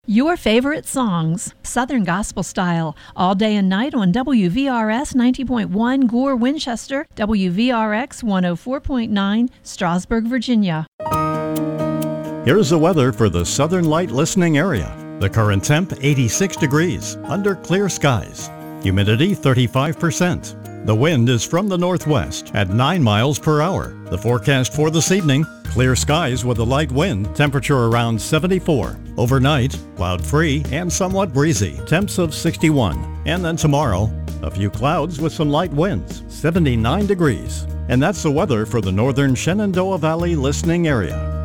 Your favorite songs, Southern Gospel Style, all day and night on WVRS 90.1 Gore, Winchester, WVRX 104.9 Strasburg, Virginia. Here's the weather for the Southern Light listening area. The current temp 86 degrees, under clear skies. Humidity 35%. The wind is from the northwest at 9 miles per hour. The forecast for this evening, clear skies with a light wind, temperature around 74. Overnight, cloud-free and somewhat breezy, temps of 61. And then tomorrow, a few clouds with some light winds, 79 degrees. And that's the weather for the northern Shenandoah Valley listening area.